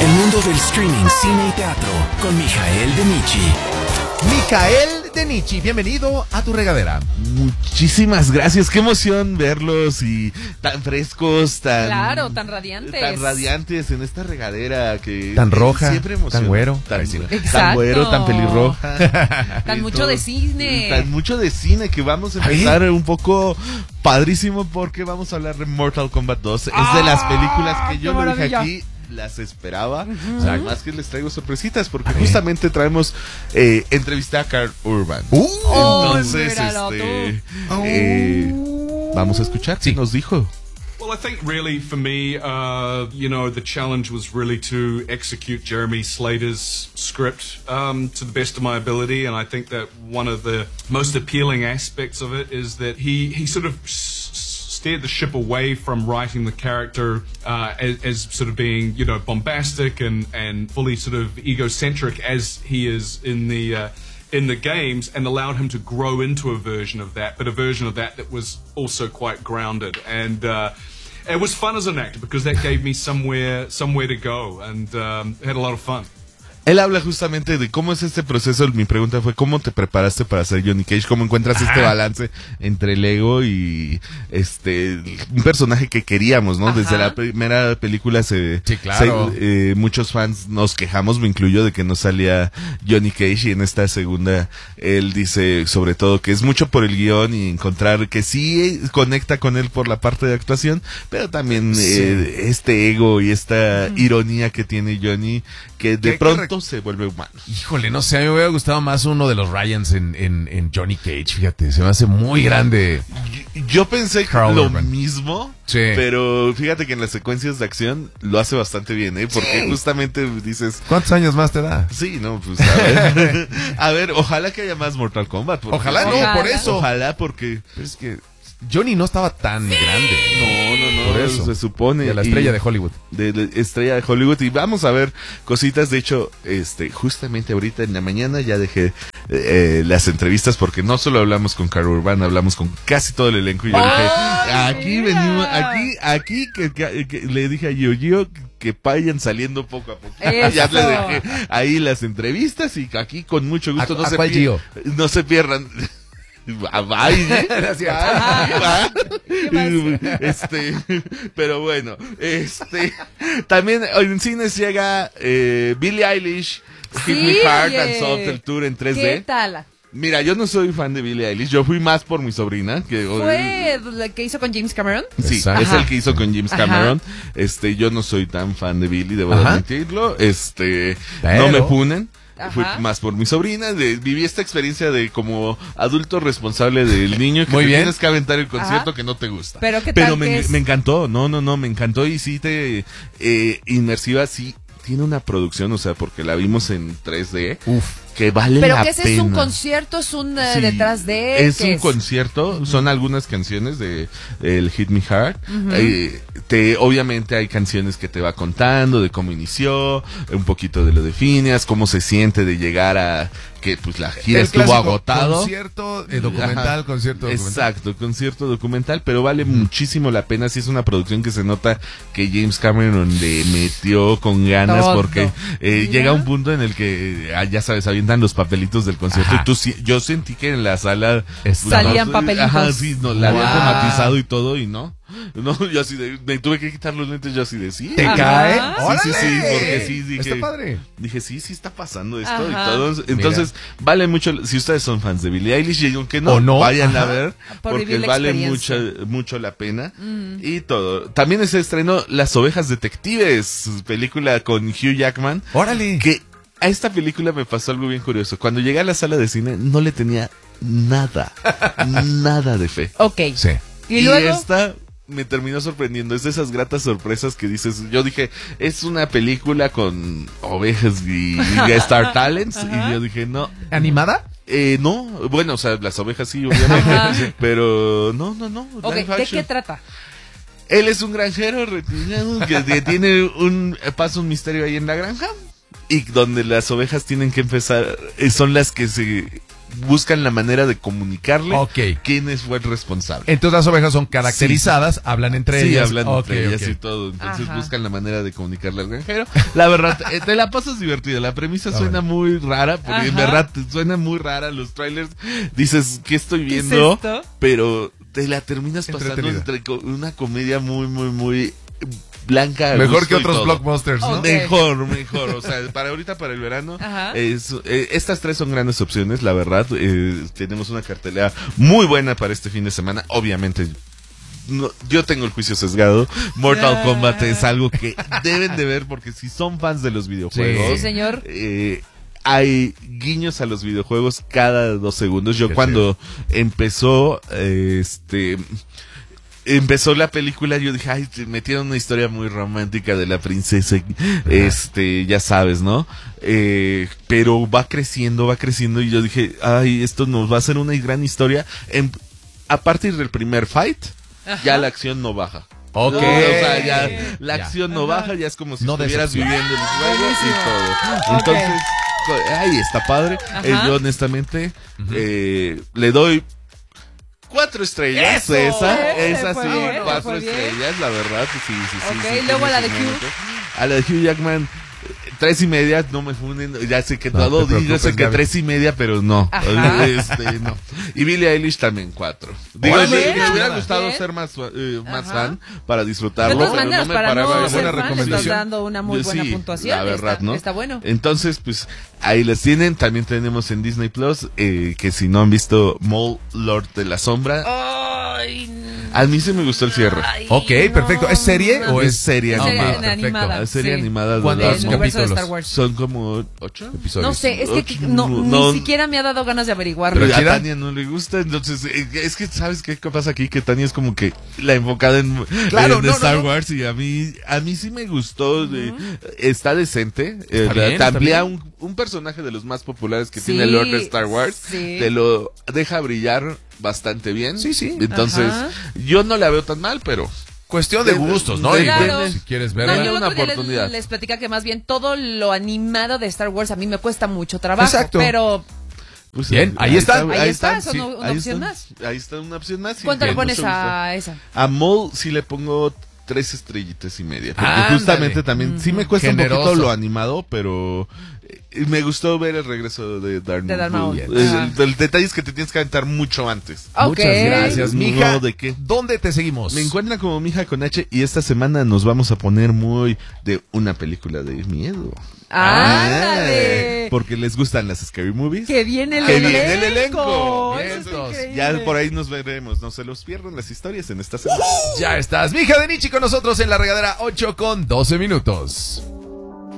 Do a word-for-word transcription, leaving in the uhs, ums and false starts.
el mundo del streaming, cine y teatro con Mijael de Nichi. Mijael de Nichi, bienvenido a tu regadera. Muchísimas gracias, qué emoción verlos y tan frescos, tan... Claro, tan radiantes. Tan radiantes en esta regadera que... Tan roja, siempre emociona. tan güero. Tan, Exacto. tan güero, tan pelirroja. Tan y mucho todo. de cine. Tan mucho de cine que vamos a empezar un poco padrísimo porque vamos a hablar de Mortal Kombat dos. Es de las películas que yo lo dije aquí, las esperaba. Uh-huh. O sea, además que les traigo sorpresitas porque justamente traemos eh, entrevisté a Karl Urban. Uh, Entonces, oh, este eh, vamos a escuchar qué sí. nos dijo. Well, I think really for me, uh, you know, the challenge was really to execute Jeremy Slater's script um, to the best of my ability, and I think that one of the most appealing aspects of it is that he he sort of steered the ship away from writing the character uh, as, as sort of being, you know, bombastic and, and fully sort of egocentric as he is in the uh, in the games, and allowed him to grow into a version of that, but a version of that that was also quite grounded. And uh, it was fun as an actor because that gave me somewhere somewhere to go, and um, had a lot of fun. Él habla justamente de cómo es este proceso. Mi pregunta fue, ¿cómo te preparaste para ser Johnny Cage? ¿Cómo encuentras Ajá. este balance entre el ego y este un personaje que queríamos, ¿no? Ajá. Desde la primera película se, sí, claro. se eh, muchos fans nos quejamos, me incluyo, de que no salía Johnny Cage, y en esta segunda él dice sobre todo que es mucho por el guión y encontrar que sí conecta con él por la parte de actuación, pero también sí. eh, este ego y esta mm. ironía que tiene Johnny, que de pronto se vuelve humano. Híjole, no sé, a mí me hubiera gustado más uno de los Ryans en, en, en Johnny Cage, fíjate, se me hace muy grande. Yo, yo pensé Karl lo Urban. mismo, sí. pero fíjate que en las secuencias de acción lo hace bastante bien, ¿eh? Porque sí. justamente dices... ¿Cuántos años más te da? Sí, no, pues a ver, a ver, ojalá que haya más Mortal Kombat. Ojalá no, ojalá. por eso. Ojalá porque... Pero es que Johnny no estaba tan grande. No, no, no. Por eso se supone. De la estrella y, de Hollywood. De la estrella de Hollywood. Y vamos a ver cositas. De hecho, este, justamente ahorita en la mañana ya dejé eh, las entrevistas porque no solo hablamos con Karl Urban, hablamos con casi todo el elenco. Y yo oh, dije, aquí mira. venimos, aquí, aquí que, que, que le dije a Gio Gio que vayan saliendo poco a poco. Ya le dejé ahí las entrevistas y aquí con mucho gusto. ¿A, no, a se cuál Gio? no se pierdan. Bye, este, pero bueno, este, también en cines llega eh, Billie Eilish, sí, Hit Me Hard yeah. and Soft, el tour en tres D. ¿Qué tal? Mira, yo no soy fan de Billie Eilish, yo fui más por mi sobrina. Que, ¿Fue el que hizo con James Cameron? Sí, Exacto. es el que hizo con James Cameron. Ajá. Este, yo no soy tan fan de Billie, debo Ajá. admitirlo. Este, pero... no me punen. Ajá. Fui más por mi sobrina, de, viví esta experiencia de como adulto responsable del niño que Muy te bien. tienes que aventar el concierto Ajá. que no te gusta. Pero, ¿qué Pero tal me, que es? me encantó, no, no, no, me encantó y sí te eh, inmersiva, sí tiene una producción, o sea, porque la vimos en tres D. Uf. Que vale ¿Pero la qué es? pena. ¿Es un concierto? ¿Es un uh, Sí, detrás de? Es un es? concierto, son algunas canciones de el Hit Me Hard. Uh-huh. eh, te, obviamente hay canciones que te va contando de cómo inició, un poquito de lo de Phineas, cómo se siente de llegar a que pues la gira el estuvo clásico agotado. Concierto eh, documental, Ajá. concierto documental. Exacto, concierto documental, pero vale uh-huh. muchísimo la pena. Sí es una producción que se nota que James Cameron le metió con ganas. Todo. Porque eh, llega un punto en el que, ah, ya sabes, avientan los papelitos del concierto. Ajá. Y tú, yo sentí que en la sala pues, salían no, papelitos. Ajá, sí, no, la Wow. habían tematizado y todo y no. No, yo así de, me tuve que quitar los lentes, yo así de sí. ¿Te Ajá. cae? Sí, sí, sí, ¡Órale! porque sí dije. Está padre. Dije, sí, sí está pasando esto Ajá. y todo. Entonces, Mira. vale mucho, si ustedes son fans de Billie Eilish y aunque no, ¿O no? vayan Ajá. a ver, Por porque vivir la vale mucho, experiencia. mucho la pena. Mm. Y todo. También se estrenó Las Ovejas Detectives, película con Hugh Jackman. Órale. Que a esta película me pasó algo bien curioso. Cuando llegué a la sala de cine, no le tenía nada, nada de fe. Ok. Sí. ¿Y, Y luego? esta me terminó sorprendiendo. Es de esas gratas sorpresas que dices. Yo dije, es una película con ovejas y, y Star Talents. Y yo dije, no. ¿Animada? Eh, no, bueno, o sea, las ovejas sí, obviamente. Ajá. Pero no, no, no. Ok, live ¿de action. qué trata? Él es un granjero retirado que, que tiene un pasa un misterio ahí en la granja y donde las ovejas tienen que empezar, eh, son las que se buscan la manera de comunicarle Ok. quién es fue el responsable. Entonces las ovejas son caracterizadas, hablan entre Sí, ellas. hablan Ok, entre ellas ok. y todo. Entonces Ajá. buscan la manera de comunicarle al granjero. La verdad, eh, te la pasas divertida. La premisa Ah, suena bueno. muy rara, porque en Ajá. verdad te suena muy rara. Los trailers dices, ¿qué estoy ¿Qué es viendo? esto? Pero te la terminas pasando Entretenida. entre co- una comedia muy, muy, muy blanca. a Mejor gusto que y otros todo. blockbusters, ¿no? Ok. Mejor, mejor. O sea, para ahorita, para el verano, Ajá. es, eh, estas tres son grandes opciones, la verdad. Eh, tenemos una cartelera muy buena para este fin de semana. Obviamente, no, yo tengo el juicio sesgado. Mortal Ah. Kombat es algo que deben de ver porque si son fans de los videojuegos, Sí, señor. eh, hay guiños a los videojuegos cada dos segundos. Yo Qué cuando empezó, eh, este... Empezó la película, yo dije, ay, te metieron una historia muy romántica de la princesa, este, ya sabes, ¿no? Eh, pero va creciendo, va creciendo, y yo dije, ay, esto nos va a hacer una gran historia. En- a partir del primer fight, ya la acción no baja. Ok. O sea, ya la Ya. acción no baja, ya es como si No estuvieras decepciona. viviendo el juego Buenísimo. y todo. Ok. Entonces, co- ay, está padre. Ajá. Eh, yo honestamente eh, le doy cuatro estrellas. ¡Eso! Esa, Eh, esa fue sí, bien, cuatro fue bien. estrellas, la verdad. Sí, sí, sí. Ok, sí, luego tiene a la de sus Hugh. momentos. A la de Hugh Jackman, eh, tres y media, no me funden, ya sé que No todo, te di- yo sé preocupes, que Gaby. tres y media, pero no. Ajá. Este, no. Y Billie Eilish también cuatro. Digo, Órale, me, qué me hubiera chulada. gustado Bien. ser más, eh, más Ajá. fan para De disfrutarlo, todas pero maneras, no me para paraba no de ser buena fan, le estás recomendación. dando una muy Yo buena sí, puntuación. la verdad, está, ¿no? está bueno. Entonces, pues, ahí las tienen. También tenemos en Disney Plus, eh, que si no han visto Mole Lord de la Sombra, Ay, a mí sí me gustó el cierre. ay, Ok, perfecto. ¿Es serie o Es es serie Es animada. serie perfecto. animada. Es serie sí. animada de ¿Cuántos los Del Mole. universo de capítulos? Star Wars. Son como ocho. episodios? No sé, es que Ocho, no, no. ni siquiera me ha dado ganas de averiguarlo. Pero Pero a chida. Tania no le gusta, entonces eh, es que sabes qué pasa aquí, que Tania es como que la enfocada en, Claro, en no, no, Star no. Wars, y a mí a mí sí me gustó, eh, está decente, eh, Está bien, te está amplía bien. un, un personaje de los más populares que Sí, tiene el Lord de Star Wars, sí. te lo deja brillar bastante bien. Sí, sí. Entonces, Ajá. yo no la veo tan mal, pero Cuestión de De- gustos, ¿no? de- Y bueno, Claro. si quieres No, verla. Dale yo el una otro día les, oportunidad. les platica que más bien todo lo animado de Star Wars a mí me cuesta mucho trabajo. Exacto. pero pues, Bien, ahí está. Ahí está, es sí, una- una ahí opción está. más. Ahí está una opción más. y ¿cuánto le bien, pones mucho gusto. a esa? A Mole sí le pongo tres estrellitas y media. Porque Ándale. justamente también, sí me cuesta un Generoso. poquito lo animado, pero eh, me gustó ver el regreso de Darth De Darth Maul. Maul. El, Ajá. el detalle es que te tienes que aventar mucho antes. Ok. Muchas gracias, No, mija. ¿de qué? ¿Dónde te seguimos? Me encuentran como Mija con H, y esta semana nos vamos a poner muy de una película de miedo. ¡Ándale! Ah, porque les gustan las scary movies. ¡Que viene el Que elenco! viene el elenco. Eso está Vientos. increíble. Ya por ahí nos veremos. No se los pierdan las historias en esta semana. Ya estás, mija de Nietzsche con nosotros en la regadera ocho con doce minutos.